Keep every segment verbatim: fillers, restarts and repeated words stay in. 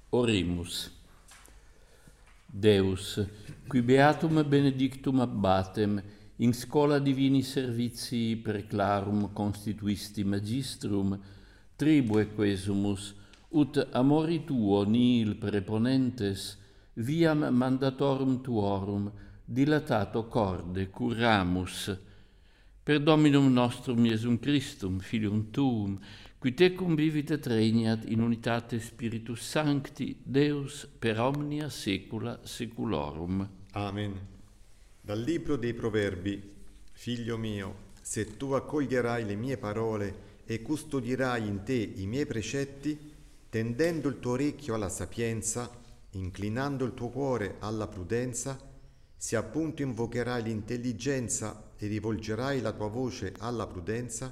Oremus. Deus, qui beatum benedictum abbatem, in schola divini servizii preclarum constituisti magistrum, tribue quesumus, ut amori tuo nihil preponentes, viam mandatorum tuorum, dilatato corde curramus. Per Dominum nostrum Iesum Christum, Filium Tuum, qui tecum vivit et regnat in unitate Spiritus Sancti, Deus per omnia saecula saeculorum. Amen. Dal libro dei Proverbi, figlio mio, se tu accoglierai le mie parole e custodierai in te i miei precetti, tendendo il tuo orecchio alla sapienza, inclinando il tuo cuore alla prudenza, se appunto invocherai l'intelligenza e rivolgerai la tua voce alla prudenza,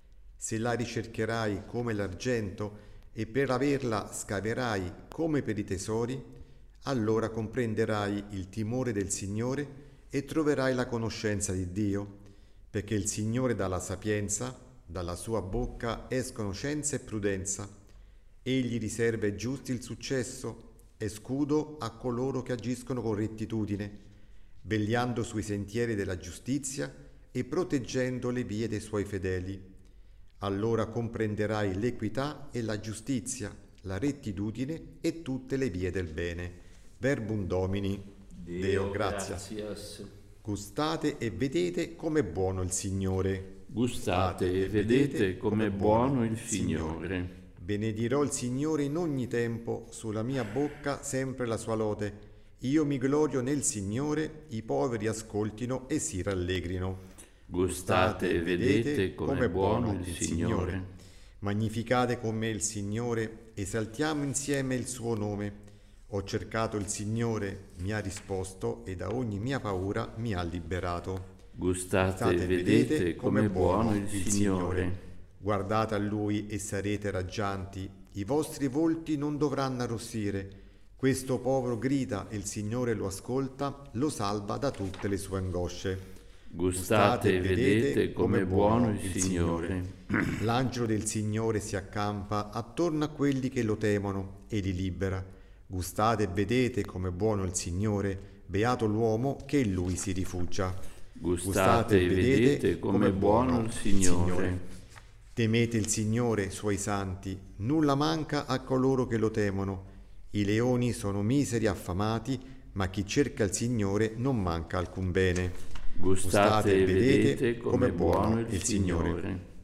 se la ricercherai come l'argento e per averla scaverai come per i tesori, allora comprenderai il timore del Signore e troverai la conoscenza di Dio, perché il Signore dà la sapienza, dalla sua bocca escono scienza e prudenza. Egli riserva ai giusti il successo e scudo a coloro che agiscono con rettitudine, vegliando sui sentieri della giustizia e proteggendo le vie dei suoi fedeli. Allora comprenderai l'equità e la giustizia, la rettitudine e tutte le vie del bene. Verbum Domini, Deo, Deo gratias. gratias. Gustate e vedete com'è buono il Signore. Gustate e vedete com'è buono il Signore. Benedirò il Signore in ogni tempo, sulla mia bocca sempre la sua lode. Io mi glorio nel Signore, i poveri ascoltino e si rallegrino. Gustate e vedete com'è buono il Signore. Magnificate con me il Signore, esaltiamo insieme il suo nome. Ho cercato il Signore, mi ha risposto e da ogni mia paura mi ha liberato. Gustate e vedete com'è buono il Signore. Guardate a Lui e sarete raggianti, i vostri volti non dovranno arrossire. Questo povero grida e il Signore lo ascolta, lo salva da tutte le sue angosce. Gustate e vedete com'è buono il Signore. L'angelo del Signore si accampa attorno a quelli che lo temono e li libera. Gustate e vedete com'è buono il Signore, beato l'uomo che in Lui si rifugia. Gustate e vedete com'è buono il Signore. Temete il Signore, suoi santi, nulla manca a coloro che lo temono. I leoni sono miseri e affamati, ma chi cerca il Signore non manca alcun bene. Gustate e vedete com'è buono il Signore.